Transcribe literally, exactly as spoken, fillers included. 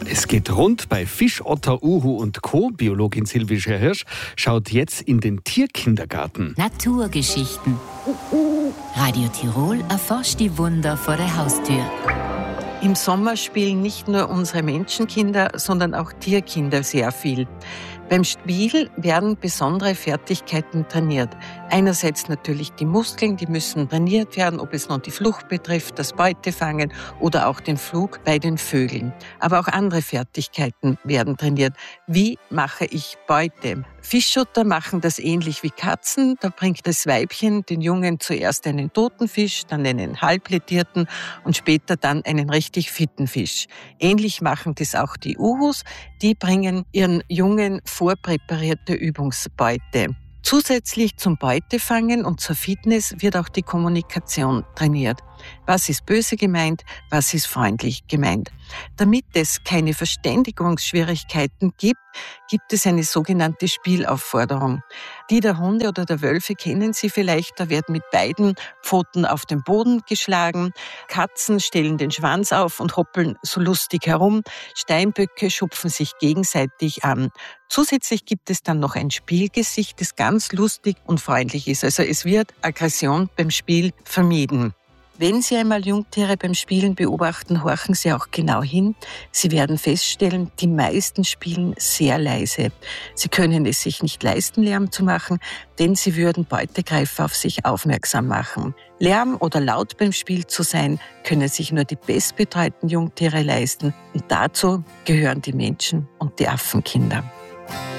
Es geht rund bei Fisch, Otter, Uhu und Co. Biologin Silvische Hirsch schaut jetzt in den Tierkindergarten. Naturgeschichten. Radio Tirol erforscht die Wunder vor der Haustür. Im Sommer spielen nicht nur unsere Menschenkinder, sondern auch Tierkinder sehr viel. Beim Spiel werden besondere Fertigkeiten trainiert. Einerseits natürlich die Muskeln, die müssen trainiert werden, ob es nun die Flucht betrifft, das Beutefangen oder auch den Flug bei den Vögeln. Aber auch andere Fertigkeiten werden trainiert. Wie mache ich Beute? Fischotter machen das ähnlich wie Katzen. Da bringt das Weibchen den Jungen zuerst einen toten Fisch, dann einen halbledierten und später dann einen richtig fitten Fisch. Ähnlich machen das auch die Uhus. Die bringen ihren Jungen vorpräparierte Übungsbeute. Zusätzlich zum Beutefangen und zur Fitness wird auch die Kommunikation trainiert. Was ist böse gemeint, was ist freundlich gemeint? Damit es keine Verständigungsschwierigkeiten gibt, gibt es eine sogenannte Spielaufforderung. Die der Hunde oder der Wölfe kennen Sie vielleicht, da wird mit beiden Pfoten auf den Boden geschlagen. Katzen stellen den Schwanz auf und hoppeln so lustig herum. Steinböcke schupfen sich gegenseitig an. Zusätzlich gibt es dann noch ein Spielgesicht, das ganz lustig und freundlich ist. Also es wird Aggression beim Spiel vermieden. Wenn Sie einmal Jungtiere beim Spielen beobachten, horchen Sie auch genau hin. Sie werden feststellen, die meisten spielen sehr leise. Sie können es sich nicht leisten, Lärm zu machen, denn sie würden Beutegreifer auf sich aufmerksam machen. Lärm oder laut beim Spiel zu sein, können sich nur die bestbetreuten Jungtiere leisten. Und dazu gehören die Menschen und die Affenkinder.